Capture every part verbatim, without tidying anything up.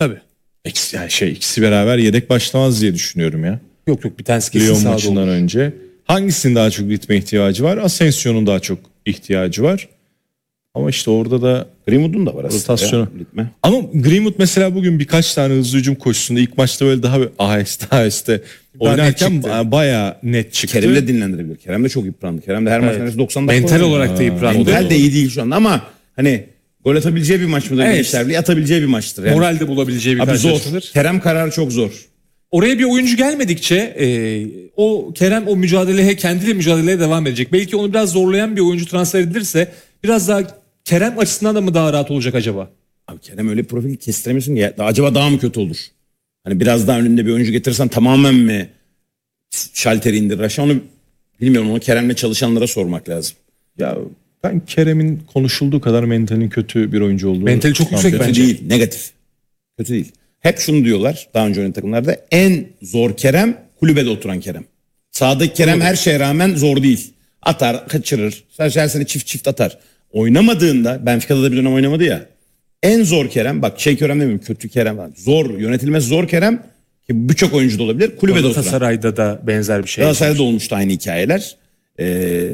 Tabii. İkisi, yani şey ikisi beraber yedek başlamaz diye düşünüyorum ya. Yok yok bir tanesi kesin Lyon sahada maçından olur. önce. Hangisinin daha çok ritme ihtiyacı var? Asensio'nun daha çok ihtiyacı var. Ama işte orada da Greenwood'un da var aslında rotasyonu. ya, ritme. Ama Greenwood mesela bugün birkaç tane hızlı hücum koşusunda ilk maçta böyle daha aheste aheste oynarken net çıktı. bayağı net çıktı. Kerem de dinlendirebilir. Kerem de çok yıprandı. Kerem de her maç neredeyse doksan dakika Mental oynuyor. olarak da yıprandı. Mental de iyi değil şu anda ama hani gol atabileceği bir maç mıdır? Evet. Gençler atabileceği bir maçtır. Yani. Moralde bulabileceği bir Abi zor. karşılaşmadır. Kerem kararı çok zor. Oraya bir oyuncu gelmedikçe e, o Kerem o mücadeleye kendiyle mücadeleye devam edecek. Belki onu biraz zorlayan bir oyuncu transfer edilirse biraz daha Kerem açısından da mı daha rahat olacak acaba? Abi Kerem öyle profil kestiremiyorsun ki ya, acaba daha mı kötü olur? Hani biraz daha önünde bir oyuncu getirirsen tamamen mi şalteri indirir aşağı onu bilmiyorum, onu Kerem'le çalışanlara sormak lazım. Ya ben Kerem'in konuşulduğu kadar mentalin kötü bir oyuncu olduğunu. Mentali çok yüksek Kötü bence. değil, negatif. Kötü değil. Hep şunu diyorlar daha önce oynayan takımlarda, en zor Kerem kulübede oturan Kerem. Sahadaki Kerem her şeye rağmen zor değil. Atar, kaçırır. Sadece her sene çift çift atar. Oynamadığında, Benfica'da da bir dönem oynamadı ya. En zor Kerem, bak şey Kerem demiyorum, kötü Kerem var. Zor, yönetilmez zor Kerem ki birçok oyuncu da olabilir. Kulübede oturan. Galatasaray'da da benzer bir şey. Galatasaray'da da olmuştu aynı hikayeler. Ee,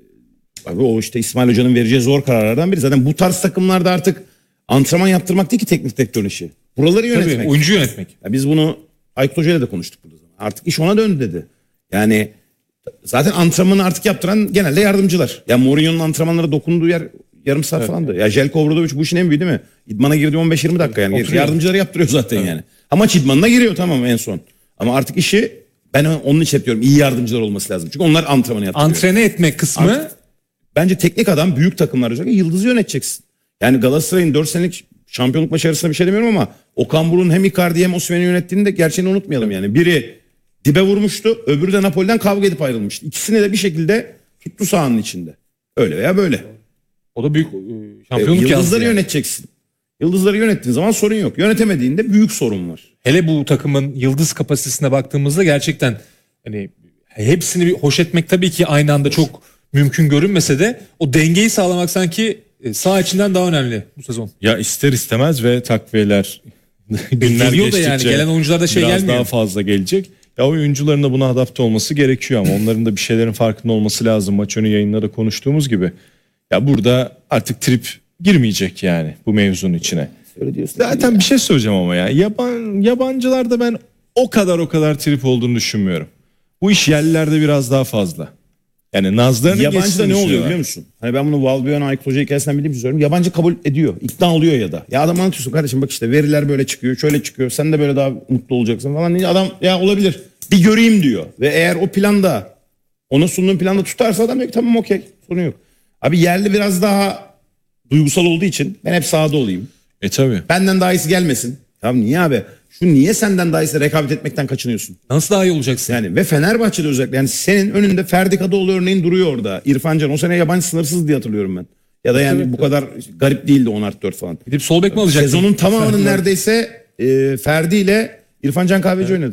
abi o işte İsmail Hoca'nın vereceği zor kararlardan biri. Zaten bu tarz takımlarda artık antrenman yaptırmak değil ki teknik direktörün işi. Buraları yönetmek. Tabii, oyuncu yönetmek. Ya biz bunu Aykut Hoca'yla da konuştuk burada. Artık iş ona döndü dedi. Yani zaten antrenmanı artık yaptıran genelde yardımcılar. Ya Mourinho'nun antrenmanlara dokunduğu yer yarım saat evet. falandı. Ya Jelko Obradović bu işin en büyüğü değil mi? İdmana girdi on beş yirmi dakika yani. Oturuyor. Yardımcıları yaptırıyor zaten evet. yani. Ama maç idmanına giriyor tamam en son. Ama artık işi ben onun için diyorum iyi yardımcılar olması lazım. Çünkü onlar antrenmanı yaptırıyor. Antrene etme kısmı. Artık, bence teknik adam büyük takımlar özellikle yıldızı yöneteceksin. Yani Galatasaray'ın dört senelik şampiyonluk başarısına bir şey demiyorum ama Okan Buruk'un hem Icardi hem Osimhen'i yönettiğini de gerçeğini unutmayalım yani. Biri dibe vurmuştu, öbürü de Napoli'den kavga edip ayrılmıştı. İkisini de bir şekilde tuttu sahanın içinde. Öyle veya böyle. O da büyük e, şampiyonluk e, Yıldızları yani. yöneteceksin. Yıldızları yönettiğin zaman sorun yok. Yönetemediğinde büyük sorun var. Hele bu takımın yıldız kapasitesine baktığımızda gerçekten hani hepsini bir hoş etmek tabii ki aynı anda çok mümkün görünmese de o dengeyi sağlamak sanki saha içinden daha önemli bu sezon. Ya ister istemez ve takviyeler günler Geliyor da geçtikçe yani gelen oyuncular da şey biraz gelmiyor. daha fazla gelecek. Ya oyuncuların da buna adapte olması gerekiyor ama onların da bir şeylerin farkında olması lazım. Maç önü yayınlarda konuştuğumuz gibi. Ya burada artık trip girmeyecek yani bu mevzunun içine. Öyle diyorsun. Zaten ya. Bir şey söyleyeceğim ama ya yaban yabancılarda ben o kadar o kadar trip olduğunu düşünmüyorum. Bu iş yerlilerde biraz daha fazla. Yani nazlarını yabancı da ne oluyor biliyor musun? Hani ben bunu Valbuena, Aykut Hoca hikayesinden bildiğim için söylüyorum. Yabancı kabul ediyor. İkna oluyor ya da. Ya adam anlatıyorsun kardeşim bak işte veriler böyle çıkıyor. Şöyle çıkıyor. Sen de böyle daha mutlu olacaksın falan. Adam ya olabilir. Bir göreyim diyor. Ve eğer o planda ona sunduğun planda tutarsa adam diyor ki tamam okey. Sorun yok. Abi yerli biraz daha duygusal olduğu için ben hep sahada olayım. E tabi. Benden daha iyisi gelmesin. Tamam niye abi? Şu niye senden daha iyisi rekabet etmekten kaçınıyorsun? Nasıl daha iyi olacaksın? Yani ve Fenerbahçe'de özellikle yani senin önünde Ferdi Kadıoğlu örneğin duruyor orada. İrfan Can o sene yabancı sınırsız diye hatırlıyorum ben. Ya da yani evet, bu evet. kadar garip değildi on artı dört falan. Gidip sol bek mi alacaksın? Sezonun tamamının neredeyse e, Ferdi ile İrfan Can Kahveci evet. oynadı.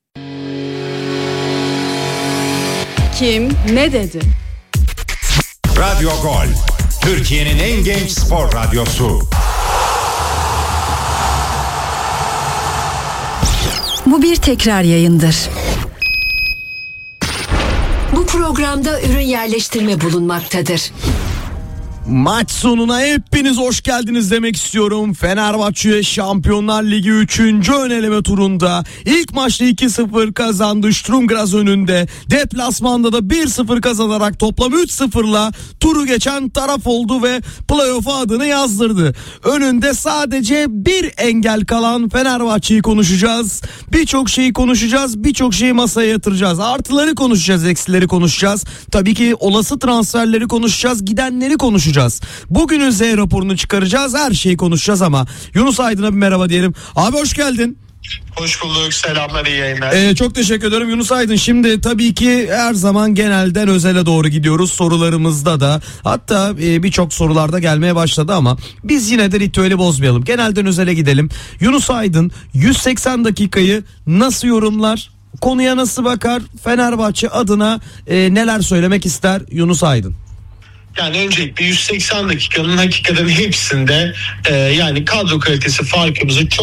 Kim ne dedi? Radyo Gol, Türkiye'nin en genç spor radyosu. Bu bir tekrar yayındır. Bu programda ürün yerleştirme bulunmaktadır. Maç sonuna hepiniz hoş geldiniz demek istiyorum. Fenerbahçe Şampiyonlar Ligi üçüncü ön eleme turunda ilk maçta iki sıfır kazandı. Sturm Graz önünde. Deplasmanda da bir sıfır kazanarak toplam üç sıfırla turu geçen taraf oldu ve playoff'a adını yazdırdı. Önünde sadece bir engel kalan Fenerbahçe'yi konuşacağız. Birçok şeyi konuşacağız. Birçok şeyi masaya yatıracağız. Artıları konuşacağız, eksileri konuşacağız. Tabii ki olası transferleri konuşacağız, gidenleri konuşacağız. Bugünün Z raporunu çıkaracağız. Her şeyi konuşacağız ama Yunus Aydın'a bir merhaba diyelim. Abi hoş geldin. Hoş bulduk. Selamlar, iyi yayınlar. Ee, çok teşekkür ederim Yunus Aydın. Şimdi tabii ki her zaman genelden özele doğru gidiyoruz. Sorularımızda da hatta e, birçok sorularda gelmeye başladı ama biz yine de ritüeli bozmayalım. Genelden özele gidelim. Yunus Aydın yüz seksen dakikayı nasıl yorumlar? Konuya nasıl bakar? Fenerbahçe adına e, neler söylemek ister Yunus Aydın? Yani öncelikle yüz seksen dakikanın hakikaten hepsinde e, yani kadro kalitesi farkımızı çok